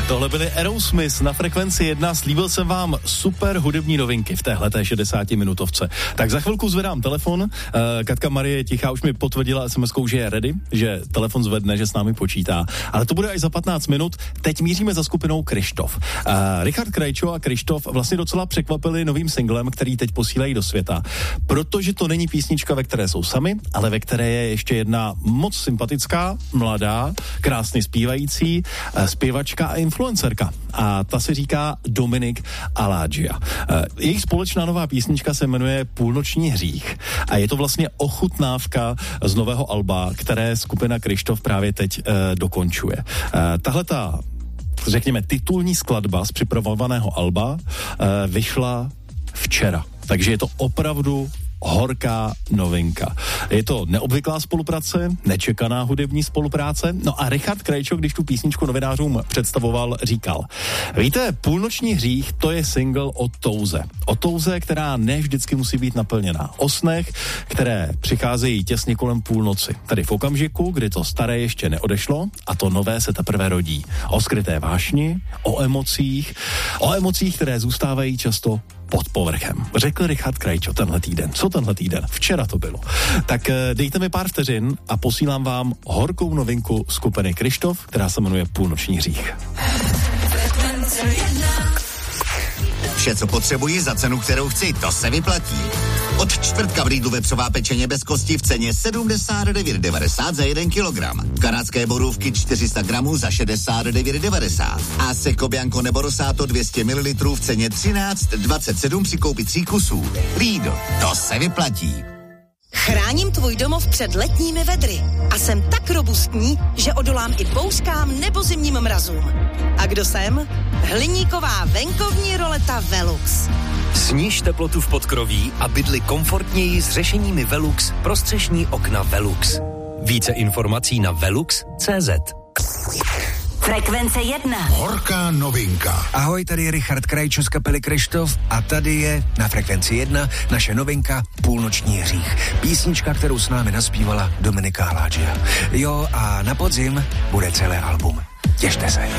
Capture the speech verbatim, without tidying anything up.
Tohle byly Aerosmith na Frekvenci jedna. Slíbil jsem vám super hudební novinky v téhleté šedesátiminutovce. Tak za chvilku zvedám telefon. Uh, Katka Marie Tichá už mi potvrdila es em eskou, že je ready, že telefon zvedne, že s námi počítá. Ale to bude až za patnáct minut. Teď míříme za skupinou Kryštof. Uh, Richard Krejčo a Kryštof vlastně docela překvapili novým singlem, který teď posílají do světa. Protože to není písnička, ve které jsou sami, ale ve které je ještě jedna moc sympatická, mladá, krásně zpívající, uh, zpěvačka a influencerka. A ta se říká Dominik Aladžia. Jejich společná nová písnička se jmenuje Půlnoční hřích a je to vlastně ochutnávka z nového alba, které skupina Kryštof právě teď uh, dokončuje. Uh, tahle ta, řekněme, titulní skladba z připravovaného alba uh, vyšla včera. Takže je to opravdu horká novinka. Je to neobvyklá spolupráce, nečekaná hudební spolupráce. No a Richard Krejčo, když tu písničku novinářům představoval, říkal: víte, Půlnoční hřích, to je single o touze. O touze, která ne vždycky musí být naplněná. O snech, které přicházejí těsně kolem půlnoci. Tady v okamžiku, kdy to staré ještě neodešlo a to nové se teprve rodí. O skryté vášni, o emocích, o emocích, které zůstávají často pod povrchem. Řekl Richard Krejčo tenhle týden. Co tenhle týden? Včera to bylo. Tak dejte mi pár vteřin a posílám vám horkou novinku skupiny Kryštof, která se jmenuje Půlnoční hřích. Vše, co potřebuji za cenu, kterou chci, to se vyplatí. Od čtvrtka v Lidlu vepřová pečeně bez kosti v ceně sedmdesát devět devadesát za jeden kilogram. Kanadské borůvky čtyři sta gramů za šedesát devět devadesát. A Seco Bianco nebo Rosato dvě stě mililitrů v ceně třináct dvacet sedm při koupi tří kusů. Lidl, to se vyplatí. Chráním tvůj domov před letními vedry a jsem tak robustní, že odolám i bouřkám nebo zimním mrazům. A kdo jsem? Hliníková venkovní roleta Velux. Sníž teplotu v podkroví a bydli komfortněji s řešeními Velux pro střešní okna Velux. Více informací na velux tečka cé zet. Frekvence jedna. Horká novinka. Ahoj, tady je Richard Krejčo z kapely Kryštof a tady je na Frekvenci jedna naše novinka Půlnoční hřích. Písnička, kterou s námi naspívala Dominika Aladžia. Jo, a na podzim bude celé album. Těšte se.